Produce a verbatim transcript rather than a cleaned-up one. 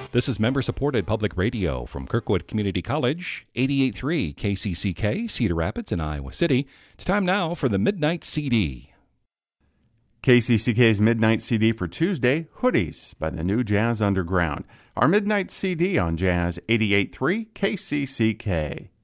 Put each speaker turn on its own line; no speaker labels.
This is member-supported public radio from Kirkwood Community College, eighty-eight point three K C C K, Cedar Rapids and Iowa City. It's time now for the Midnight C D.
K C C K's Midnight C D for Tuesday, Hoodies by the New Jazz Underground. Our Midnight C D on Jazz eighty-eight point three K C C K.